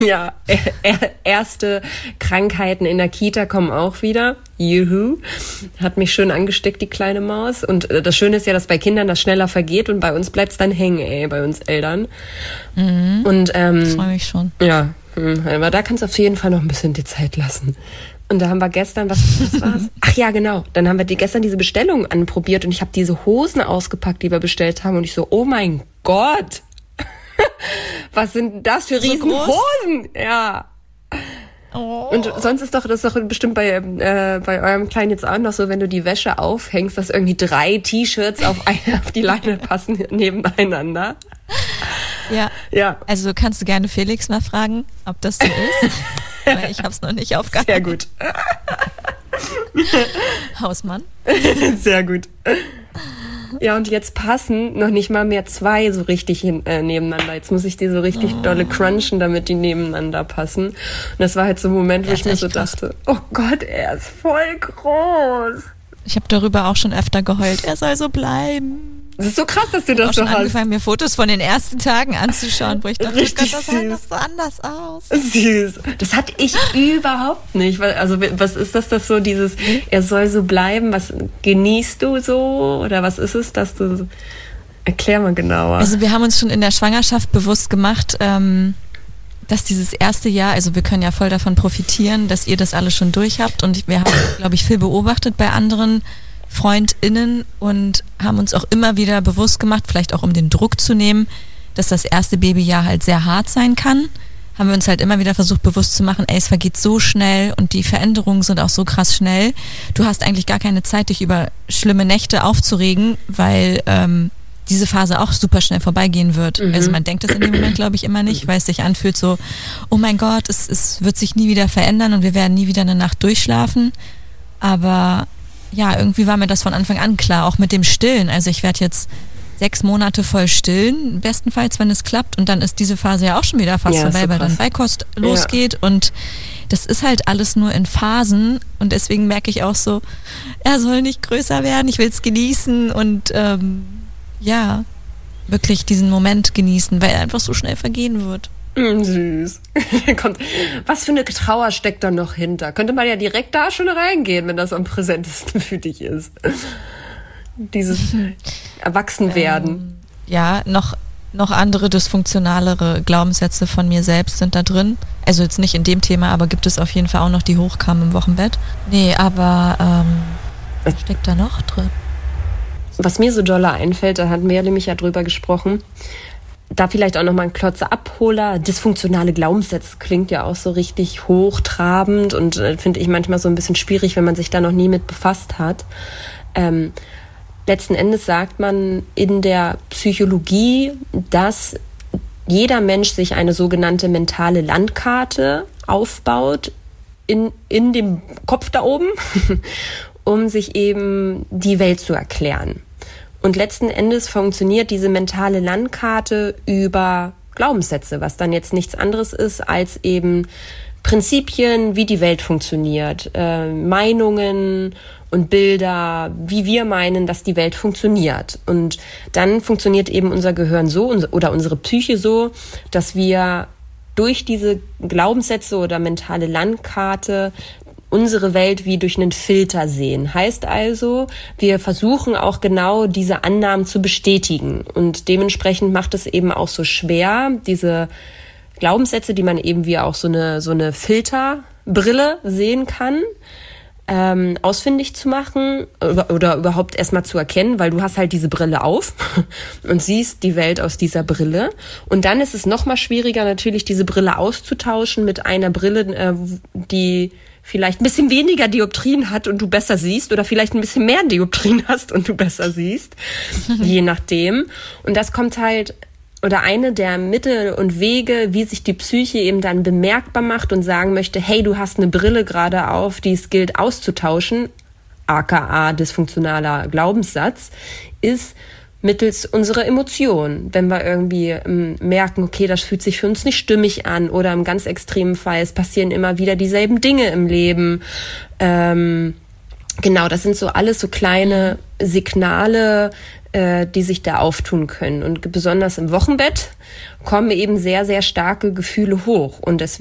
Ja, erste Krankheiten in der Kita kommen auch wieder. Juhu. Hat mich schön angesteckt, die kleine Maus. Und das Schöne ist ja, dass bei Kindern das schneller vergeht und bei uns bleibt's dann hängen, bei uns Eltern. Mhm. Und das freue mich schon. Ja, aber da kannst du auf jeden Fall noch ein bisschen die Zeit lassen. Und da haben wir gestern, was war's? Ach ja, genau. Dann haben wir gestern diese Bestellung anprobiert und ich habe diese Hosen ausgepackt, die wir bestellt haben. Und ich so, oh mein Gott. Was sind das für riesen Hosen? Ja. Oh. Und sonst ist das doch bestimmt bei eurem Kleinen jetzt auch noch so, wenn du die Wäsche aufhängst, dass irgendwie 3 T-Shirts auf die Leine passen nebeneinander. Ja. Also kannst du gerne Felix mal fragen, ob das so ist. Weil ich hab's noch nicht aufgehangen. Sehr gut. Hausmann. Sehr gut. Ja, und jetzt passen noch nicht mal mehr 2 so richtig nebeneinander. Jetzt muss ich die so richtig dolle crunchen, damit die nebeneinander passen. Und das war halt so ein Moment, wo ich mir so dachte, oh Gott, er ist voll groß. Ich habe darüber auch schon öfter geheult. Er soll so bleiben. Das ist so krass, dass du das so hast. Ich habe angefangen, mir Fotos von den ersten Tagen anzuschauen, wo ich dachte, richtig das sah das so anders aus. Süß. Das hatte ich überhaupt nicht. Also was ist das so dieses, er soll so bleiben? Was genießt du so? Oder was ist es, dass du... Erklär mal genauer. Also wir haben uns schon in der Schwangerschaft bewusst gemacht, dass dieses erste Jahr, also wir können ja voll davon profitieren, dass ihr das alles schon durch habt. Und wir haben, glaube ich, viel beobachtet bei anderen FreundInnen und haben uns auch immer wieder bewusst gemacht, vielleicht auch um den Druck zu nehmen, dass das erste Babyjahr halt sehr hart sein kann. Haben wir uns halt immer wieder versucht bewusst zu machen, es vergeht so schnell und die Veränderungen sind auch so krass schnell. Du hast eigentlich gar keine Zeit, dich über schlimme Nächte aufzuregen, weil diese Phase auch super schnell vorbeigehen wird. Mhm. Also man denkt das in dem Moment, glaube ich, immer nicht, weil es sich anfühlt so, oh mein Gott, es wird sich nie wieder verändern und wir werden nie wieder eine Nacht durchschlafen. Aber ja, irgendwie war mir das von Anfang an klar, auch mit dem Stillen. Also ich werde jetzt 6 Monate voll stillen, bestenfalls, wenn es klappt. Und dann ist diese Phase ja auch schon wieder fast vorbei, weil dann Beikost losgeht. Und das ist halt alles nur in Phasen. Und deswegen merke ich auch so, er soll nicht größer werden, ich will es genießen und wirklich diesen Moment genießen, weil er einfach so schnell vergehen wird. Süß. Was für eine Trauer steckt da noch hinter? Könnte man ja direkt da schon reingehen, wenn das am präsentesten für dich ist. Dieses Erwachsenwerden. Noch andere dysfunktionalere Glaubenssätze von mir selbst sind da drin. Also jetzt nicht in dem Thema, aber gibt es auf jeden Fall auch noch, die hochkamen im Wochenbett. Nee, aber was steckt da noch drin? Was mir so doll einfällt, da hatten wir nämlich ja drüber gesprochen, da vielleicht auch nochmal ein Klotzer Abholer. Dysfunktionale Glaubenssätze klingt ja auch so richtig hochtrabend und finde ich manchmal so ein bisschen schwierig, wenn man sich da noch nie mit befasst hat. Letzten Endes sagt man in der Psychologie, dass jeder Mensch sich eine sogenannte mentale Landkarte aufbaut in dem Kopf da oben, um sich eben die Welt zu erklären. Und letzten Endes funktioniert diese mentale Landkarte über Glaubenssätze, was dann jetzt nichts anderes ist als eben Prinzipien, wie die Welt funktioniert, Meinungen und Bilder, wie wir meinen, dass die Welt funktioniert. Und dann funktioniert eben unser Gehirn so oder unsere Psyche so, dass wir durch diese Glaubenssätze oder mentale Landkarte unsere Welt wie durch einen Filter sehen. Heißt also, wir versuchen auch genau diese Annahmen zu bestätigen. Und dementsprechend macht es eben auch so schwer, diese Glaubenssätze, die man eben wie auch so eine Filterbrille sehen kann, ausfindig zu machen oder überhaupt erstmal zu erkennen, weil du hast halt diese Brille auf und siehst die Welt aus dieser Brille. Und dann ist es noch mal schwieriger, natürlich diese Brille auszutauschen mit einer Brille, die vielleicht ein bisschen weniger Dioptrien hat und du besser siehst oder vielleicht ein bisschen mehr Dioptrien hast und du besser siehst, je nachdem. Und das kommt halt, oder eine der Mittel und Wege, wie sich die Psyche eben dann bemerkbar macht und sagen möchte, hey, du hast eine Brille gerade auf, die es gilt auszutauschen, aka dysfunktionaler Glaubenssatz, ist mittels unserer Emotionen. Wenn wir irgendwie merken, okay, das fühlt sich für uns nicht stimmig an oder im ganz extremen Fall, es passieren immer wieder dieselben Dinge im Leben. Genau, das sind so alles so kleine Signale, die sich da auftun können. Und besonders im Wochenbett kommen eben sehr, sehr starke Gefühle hoch. Und